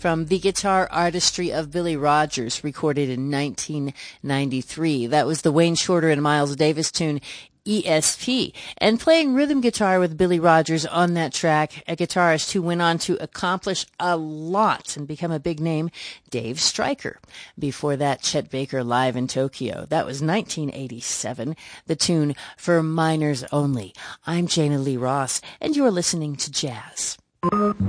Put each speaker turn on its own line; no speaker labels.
from The Guitar Artistry of Billy Rogers, recorded in 1993. That was the Wayne Shorter and Miles Davis tune, ESP. And playing rhythm guitar with Billy Rogers on that track, a guitarist who went on to accomplish a lot and become a big name, Dave Stryker. Before that, Chet Baker live in Tokyo. That was 1987, the tune For Minors Only. I'm Jana Lee Ross, and you're listening to Jazz.